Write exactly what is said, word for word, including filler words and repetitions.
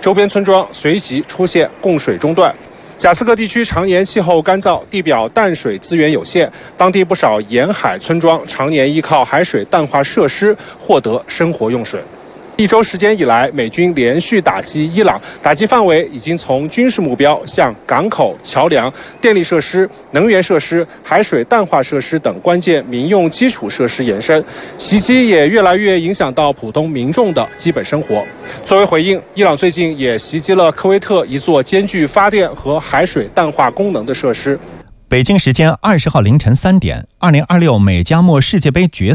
周边村庄随即出现供水中断。贾斯克地区常年气候干燥，地表淡水资源有限，当地不少沿海村庄常年依靠海水淡化设施获得生活用水。一周时间以来，美军连续打击伊朗，打击范围已经从军事目标向港口、桥梁、电力设施、能源设施、海水淡化设施等关键民用基础设施延伸，袭击也越来越影响到普通民众的基本生活。作为回应，伊朗最近也袭击了科威特一座兼具发电和海水淡化功能的设施。 北京时间二十号凌晨三点，二零二六美加墨世界杯决